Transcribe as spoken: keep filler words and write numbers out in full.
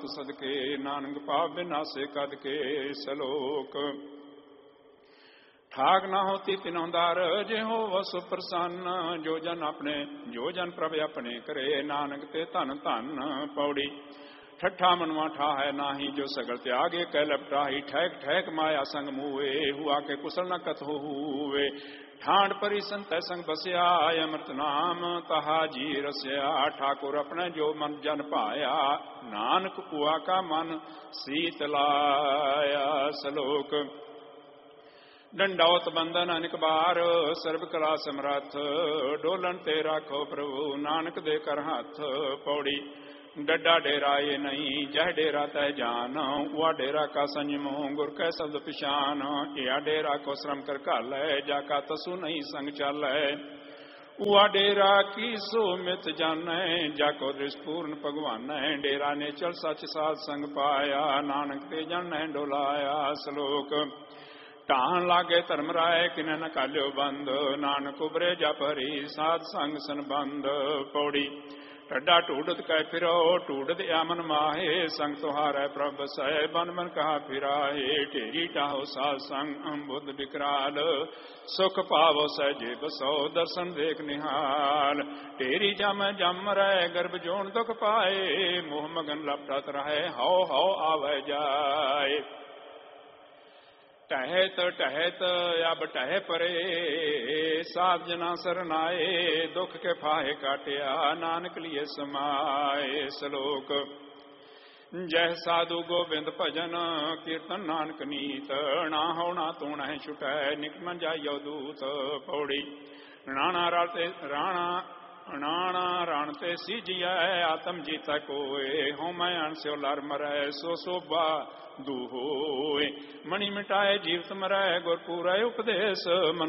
ਸਦਕੇ ਨਾਨਕ ਪਾਪ ਬਿਨਾਸੇ ਕਦ ਕੇ ਸਲੋਕ। ਠਾਕ ਨਾ ਹੋਤੀ ਤਿਨੋਂ ਦਰ ਜੇ ਹੋ ਵਸ ਪ੍ਰਸੰਨ। ਜੋ ਜਨ ਆਪਣੇ ਜੋ ਜਨ ਪ੍ਰਭ ਆਪਣੇ ਕਰੇ ਨਾਨਕ ਤੇ ਧਨ ਧਨ ਪੌੜੀ। ਠੱਠਾ ਮਨਵਾ ਠਾਹੈ ਨਾਹੀ ਜੋ ਸਗਲ ਤਿਆਗੇ ਕਹਿ ਲਪਟਾਹੀ। ਠਹਿਕ ਠਹਿਕ ਮਾਇਆ ਸੰਗ ਮੂਏ ਹੁਆ ਕੇ ਕੁਸਲ ਨ ਕਥੋ ਹੂਵੇ। ਠਾਂਡ ਪਰੀ ਸੰਤੈ ਸੰਗ ਬਸਿਆ ਅੰਮ੍ਰਿਤ ਨਾਮ ਤਹਾ ਜੀ ਰਸਿਆ। ਠਾਕੁਰ ਆਪਣੇ ਜੋ ਮਨ ਜਨ ਭਾਇਆ ਨਾਨਕ ਉਆ ਕਾ ਮਨ ਸੀਤ ਲਾਇਆ ਸਲੋਕ। ਡੰਡੌਤ ਬੰਦਨ ਅਨਿਕ ਬਾਰ ਸਰਬ ਕਲਾ ਸਮਰੱਥ। ਡੋਲਣ ਤੇ ਰਾਖੋ ਪ੍ਰਭੂ ਨਾਨਕ ਦੇ ਕਰ ਹੱਥ ਪੌੜੀ। ਡੱਡਾ ਡੇਰਾ ਇਹ ਨਹੀਂ ਜਹ ਡੇਰਾ ਤੈ ਜਾਨ। ਉਆ ਡੇਰਾ ਕਾ ਸੰਜਮ ਗੁਰ ਕੈ ਸ਼ਬਦ ਪਿਛਾਨ। ਇਆ ਡੇਰਾ ਕੋ ਸ਼ਰਮ ਕਰ ਘਾਲੈ ਜਾ ਕਾ ਤਸੂ ਨਹੀਂ ਸੰਗ ਚਾਲੈ। ਉਆ ਡੇਰਾ ਕੀ ਸੋ ਮਿਤ ਜਾਣੈ ਜਾ ਕੋ ਦ੍ਰਿਸ਼ ਪੂਰਨ ਭਗਵਾਨੈ। ਡੇਰਾ ਨੇ ਚਲ ਸੱਚ ਸਾਧ ਸੰਗ ਪਾਇਆ ਨਾਨਕ ਤੇ ਜਾਣੈ ਡੋਲਾਇਆ ਸਲੋਕ। ਢਾਣ ਲਾਗੇ ਧਰਮ ਰਾਏ ਕਿਨੈ ਨ ਕਾਲਿਓ ਬੰਦ। ਨਾਨਕ ਉਬਰੇ ਜਪ ਹਰੀ ਸਾਧ ਸੰਗ ਸੰਬੰਧ ਪੌੜੀ। ਟੱਡਾ ਢੂਡਤ ਕੈ ਫਿਰੋ ਢੂਡਤ ਆਮਨ ਮਾਹੇ। ਸੰਗ ਤੁਹਾਰੈ ਪ੍ਰਭ ਸਹਿ ਬਨ ਬਨ ਕਹਾ ਫਿਰਾਏ। ਢੇਰੀ ਟਾਹੋ ਸਾਧ ਸੰਗ ਅੰਬੁਧ ਵਿਕਰਾਲ। ਸੁਖ ਪਾਵੋ ਸਹਿਜੇ ਬਸੋ ਦਰਸ਼ਨ ਦੇਖ ਨਿਹਾਲ। ਢੇਰੀ ਜਮ ਜਮ ਰਹਿ ਗਰਭ ਜੋਨ ਦੁਖ ਪਾਏ। ਮੋਹ ਮਗਨ ਲਪਟਤ ਰਹੈ ਹਉ ਹਉ ਆਵੈ ਜਾਏ। ਟਹਿਤ ਟਹਿਤ ਅਬ ਟਹਿ ਪਰੇ ਸਾਧ ਜਨਾ ਸਰਨਾਏ। ਦੁਖ ਕੇ ਫਾਹੇ ਕਾਟਿਆ ਨਾਨਕ ਲਿਏ ਸਮਾਏ ਸਲੋਕ। ਜੈ ਸਾਧੂ ਗੋਬਿੰਦ ਭਜਨ ਕੀਰਤਨ ਨਾਨਕ ਨੀਤ। ਨਾ ਹੋ ਨਾ ਤੂੰ ਨਹਿ ਛੁਟੈ ਨਿਕਮਨ ਜਾਇਓ ਦੂਤ ਪੌੜੀ। ਰਾਣਾ ਰਤੇ ਰਾਣਾ ਰਾਣਾ ਰਣ ਤੇ ਸੀਜੀਐ ਆਤਮ ਜੀਤਾ ਕੋਏ। ਹੋ ਮੈਂ ਅਣਸਿਓ ਲਰ ਮਰੈ ਸੋ ਸੋਭਾ ਦੂ ਹੋਏ। ਮਣੀ ਮਿਟਾਏ ਜੀਵਤ ਮਰੈ ਗੁਰ ਪੂਰੈ ਉਪਦੇਸ਼।